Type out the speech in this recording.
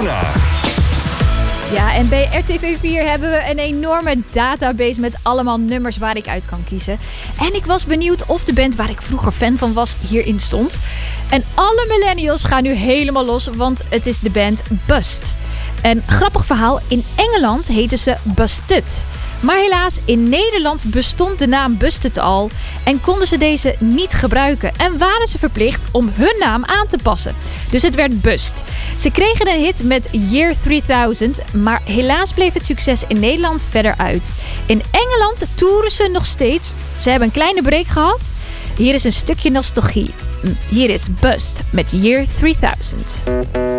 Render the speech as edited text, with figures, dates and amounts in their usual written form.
Corona. Ja, en bij RTV 4 hebben we een enorme database met allemaal nummers waar ik uit kan kiezen. En ik was benieuwd of de band waar ik vroeger fan van was hierin stond. En alle millennials gaan nu helemaal los, want het is de band Bust. Een grappig verhaal, in Engeland heten ze Busted. Maar helaas, in Nederland bestond de naam Busted al en konden ze deze niet gebruiken en waren ze verplicht om hun naam aan te passen. Dus het werd Bust. Ze kregen een hit met Year 3000, maar helaas bleef het succes in Nederland verder uit. In Engeland toeren ze nog steeds. Ze hebben een kleine break gehad. Hier is een stukje nostalgie. Hier is Bust met Year 3000.